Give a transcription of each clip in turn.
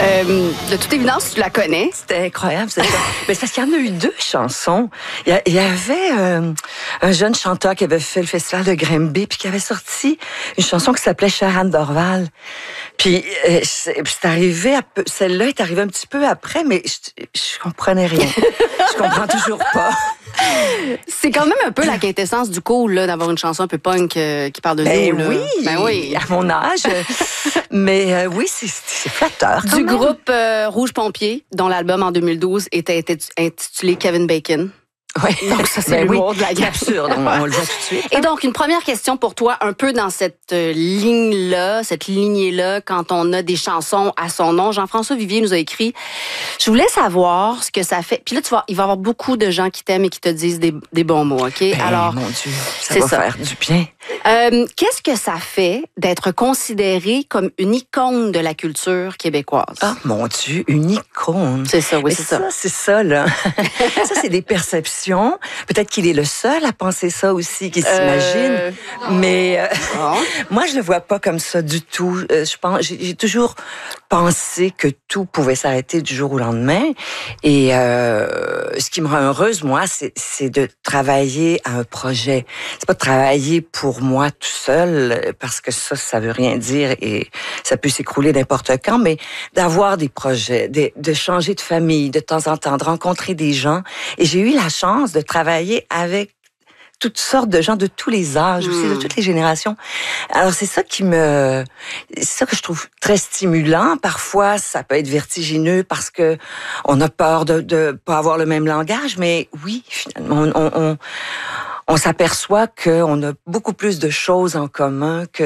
De toute évidence, tu la connais. C'était incroyable. Mais c'est parce qu'il y en a eu 2 chansons. Il y avait un jeune chanteur qui avait fait le festival de Grimby puis qui avait sorti une chanson qui s'appelait Sharon Dorval. Puis c'est arrivé celle-là est arrivée un petit peu après, mais je comprenais rien. Je comprends toujours pas. C'est quand même un peu la quintessence du cool, là, d'avoir une chanson un peu punk qui parle de nous. Là. Oui, à mon âge. Mais oui, c'est flatteur. Du groupe Rouge Pompier, dont l'album en 2012 était intitulé Kevin Bacon. Oui. Donc ça, c'est l'humour de la guerre. Absurde, on le voit tout de suite. Et donc, une première question pour toi, un peu dans cette ligne-là, cette lignée-là, quand on a des chansons à son nom. Jean-François Vivier nous a écrit « Je voulais savoir ce que ça fait... » Puis là, tu vois, il va y avoir beaucoup de gens qui t'aiment et qui te disent des bons mots, OK? Alors, mon Dieu, ça va faire du bien. Qu'est-ce que ça fait d'être considéré comme une icône de la culture québécoise? Ah, mon Dieu, une icône. C'est ça, oui, c'est ça. C'est ça, là. Ça, c'est des perceptions. Peut-être qu'il est le seul à penser ça aussi, qu'il s'imagine. Mais moi, je le vois pas comme ça du tout. Je pense, j'ai toujours pensé que tout pouvait s'arrêter du jour au lendemain. Et ce qui me rend heureuse, moi, c'est de travailler à un projet. C'est pas de travailler pour moi tout seul, parce que ça veut rien dire et ça peut s'écrouler n'importe quand, mais d'avoir des projets, de changer de famille de temps en temps, de rencontrer des gens. Et j'ai eu la chance de travailler avec toutes sortes de gens de tous les âges, aussi de toutes les générations. Alors c'est ça que je trouve très stimulant. Parfois, ça peut être vertigineux parce que on a peur de pas avoir le même langage, mais oui, finalement, on s'aperçoit qu'on a beaucoup plus de choses en commun que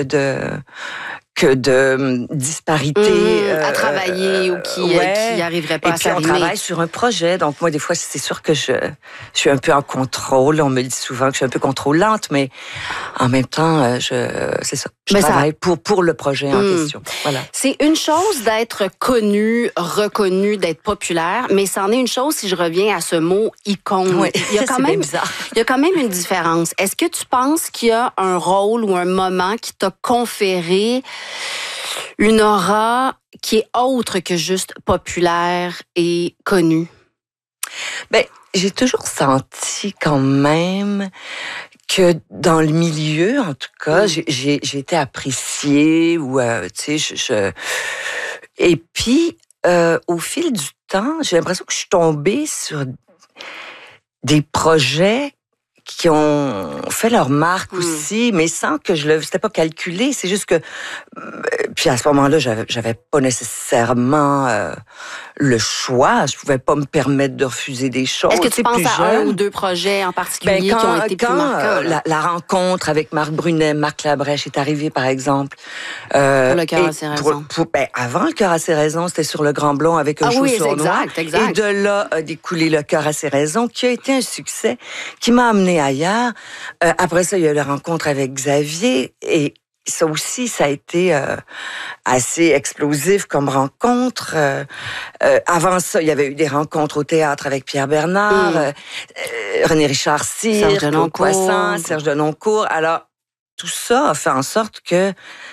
de disparités à travailler ou qui arriveraient pas à s'arrimer. Et puis on travaille sur un projet, donc moi des fois c'est sûr que je suis un peu en contrôle. On me dit souvent que je suis un peu contrôlante, mais en même temps c'est ça. Je travaille pour le projet en question. Voilà. C'est une chose d'être connu, reconnu, d'être populaire, mais c'en est une chose si je reviens à ce mot icône. Oui, il y a quand même bizarre. Il y a quand même une différence. Est-ce que tu penses qu'il y a un rôle ou un moment qui t'a conféré une aura qui est autre que juste populaire et connue? Ben, j'ai toujours senti quand même que dans le milieu, en tout cas, j'ai été appréciée ou tu sais, et puis au fil du temps, j'ai l'impression que je suis tombée sur des projets qui ont fait leur marque aussi, mais sans que c'était pas calculé. C'est juste que, puis à ce moment-là, j'avais pas nécessairement le choix. Je pouvais pas me permettre de refuser des choses. Est-ce que tu penses à un ou 2 projets en particulier qui ont été plus marquants? La rencontre avec Marc Brunet, Marc Labrèche est arrivée, par exemple. Pour le cœur à ses raisons. Avant le cœur à ses raisons, c'était sur le Grand Blond avec un chausson noir. Exact. Et de là a découlé le cœur à ses raisons, qui a été un succès, qui m'a amené ailleurs. Après ça, il y a eu la rencontre avec Xavier et ça aussi, ça a été assez explosif comme rencontre. Avant ça, il y avait eu des rencontres au théâtre avec Pierre Bernard, René Richard Cyr, Claude Poisson, Serge Denoncourt. Alors, tout ça a fait en sorte que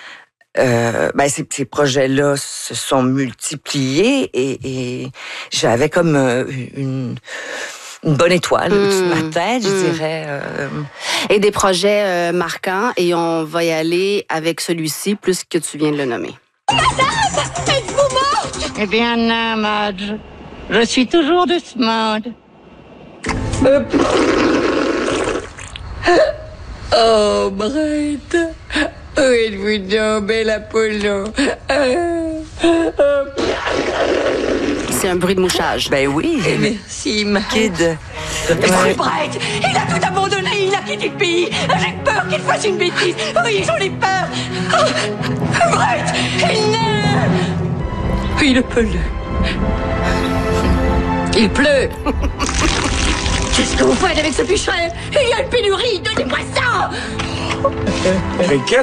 ces projets-là se sont multipliés et j'avais comme une bonne étoile au-dessus de ma tête, je dirais. Et des projets marquants, et on va y aller avec celui-ci, plus que tu viens de le nommer. Madame, êtes-vous morte? Eh bien non, Madge. Je suis toujours de ce monde. Oh, Brett. Où êtes-vous donc, bel Apollo? C'est un bruit de mouchage. Ben oui. Merci, ma Kid. Brett, il a tout abandonné, il a quitté le pays. J'ai peur qu'il fasse une bêtise. Oui, j'en ai peur. Brett, il neige. Il pleut. Il pleut. Qu'est-ce que vous faites avec ce bûcher? Il y a une pénurie, donnez-moi ça.